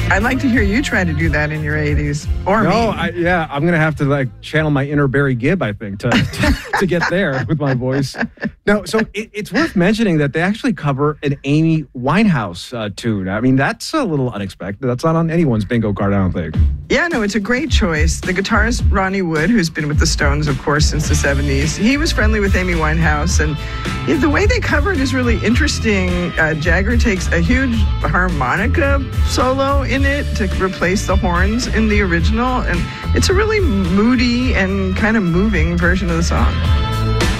I'd like to hear you try to do that in your 80s. Or me. I'm going to have to channel my inner Barry Gibb, I think, to get there with my voice. No, so it's worth mentioning that they actually cover an Amy Winehouse tune. I mean, that's a little unexpected. That's not on anyone's bingo card, I don't think. Yeah, no, it's a great choice. The guitarist Ronnie Wood, who's been with the Stones, of course, since the 70s, he was friendly with Amy Winehouse. And the way they cover it is really interesting. Jagger takes a huge harmonica solo in it to replace the horns in the original. And it's a really moody and kind of moving version of the song.